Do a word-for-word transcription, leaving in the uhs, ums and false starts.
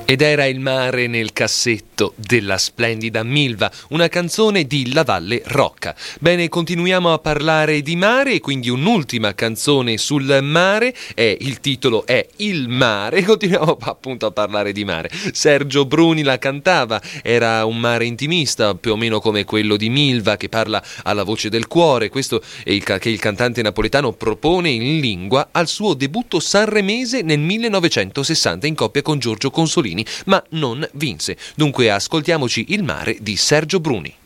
Ed era il mare nel cassetto della splendida Milva, una canzone di La Valle Rocca. Bene, continuiamo a parlare di mare e quindi un'ultima canzone sul mare, è, il titolo è Il mare, continuiamo appunto a parlare di mare. Sergio Bruni la cantava, era un mare intimista, più o meno come quello di Milva, che parla alla voce del cuore. Questo è il che il cantante napoletano propone in lingua al suo debutto sanremese nel millenovecentosessanta in coppia con Giorgio Consolini, ma non vinse. Dunque ascoltiamoci Il mare di Sergio Bruni.